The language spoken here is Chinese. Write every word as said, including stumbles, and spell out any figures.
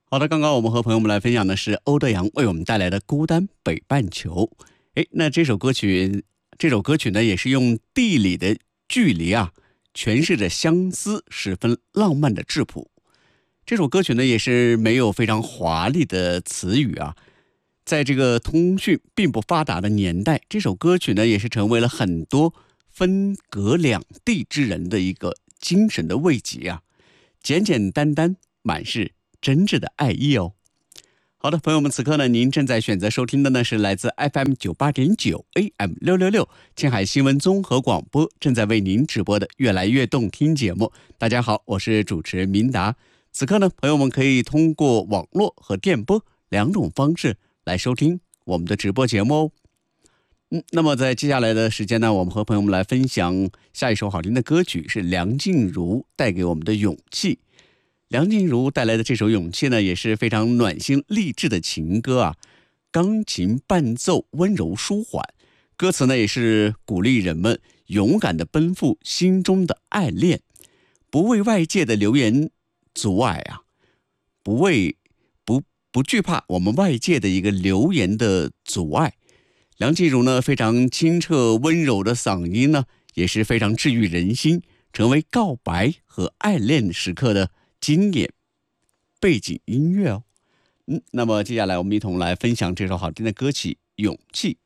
好的，刚刚我们和朋友们来分享的是欧德阳为我们带来的《孤单北半球》。诶，那这首歌曲，这首歌曲呢，也是用地理的距离啊，诠释着相思，十分浪漫的质朴。这首歌曲呢，也是没有非常华丽的词语啊。在这个通讯并不发达的年代，这首歌曲呢，也是成为了很多分隔两地之人的一个精神的慰藉啊。简简单单，满是真挚的爱意哦。好的，朋友们，此刻呢，您正在选择收听的呢是来自 F M 九八点九 A M 六六六青海新闻综合广播正在为您直播的越来越动听节目。大家好，我是主持人明达。此刻呢，朋友们可以通过网络和电波两种方式来收听我们的直播节目哦。嗯，那么在接下来的时间呢，我们和朋友们来分享下一首好听的歌曲，是梁静茹带给我们的勇气。梁静茹带来的这首《勇气》呢，也是非常暖心励志的情歌啊，钢琴伴奏温柔舒缓，歌词呢也是鼓励人们勇敢地奔赴心中的爱恋，不为外界的流言阻碍啊，不为不不惧怕我们外界的一个流言的阻碍。梁静茹呢非常清澈温柔的嗓音呢，也是非常治愈人心，成为告白和爱恋时刻的经典背景音乐哦。嗯，那么接下来我们一同来分享这首好听的歌曲《勇气》。